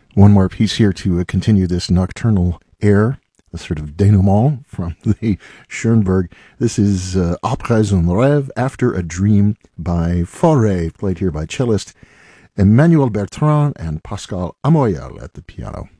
One more piece here to continue this nocturnal air, a sort of denouement from the Schoenberg. This is Après un rêve, After a Dream by Fauré, played here by cellist Emmanuel Bertrand and Pascal Amoyal at the piano.